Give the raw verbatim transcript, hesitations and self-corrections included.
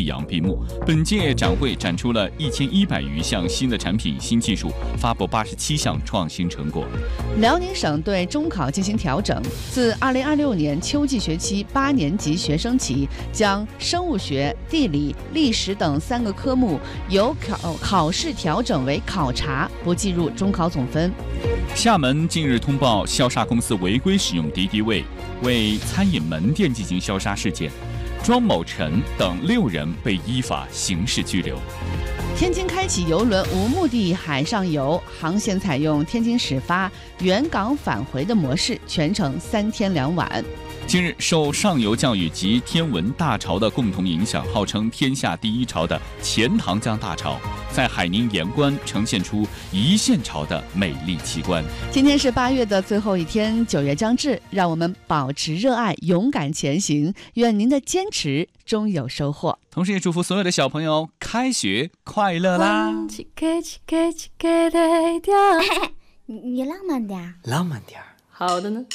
阳闭幕。本届展会展出了一千一百余项新的产品、新技术，发布八十七项创新成果。 辽宁省对中考进行调整，自二零二六年秋季学期八年级学生起，将生物学、地理、历史等三个科目由考考试调整为考察，不计入中考总分。 厦门近日通报消杀公司违规使用敌敌畏，为餐饮门店进行消杀事件，庄某晨等六人被依法刑事拘留。 天津开启邮轮无目的海上游，航线采用天津始发、原港返回的模式，全程三天两晚。 近日，受上游降雨及天文大潮的共同影响，号称天下第一潮的钱塘江大潮，在海宁盐湾呈现出一线潮的美丽奇观。 今天是八月的最后一天，九月将至，让我们保持热爱，勇敢前行。愿您的坚持终有收获。 同时也祝福所有的小朋友开学快乐啦！ 你你浪漫点， 浪漫点。 好的呢。